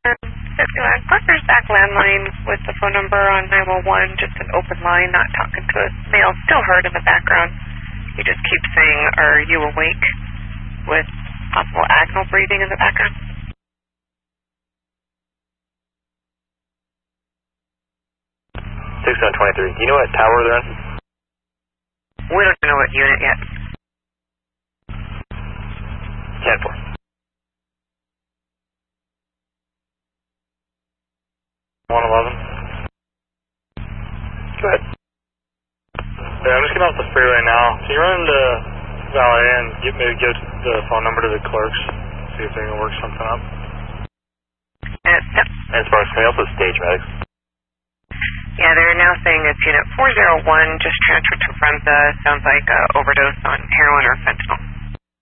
Cluster's back landline with the phone number on 911, just an open line, not talking to us. Male, still heard in the background. He just keeps saying, "Are you awake?" with possible agonal breathing in the background. Do you know what tower they're in? We don't know what unit yet. 10-4. Go ahead. Yeah, I'm just getting off the freeway now. Can you run into Valet and maybe give the phone number to the clerks? See if they can work something up. Yep. And Sparks, can we also stage medics? Yeah, they're now saying it's unit 401, just transferred to Fremza. Sounds like overdose on heroin or fentanyl.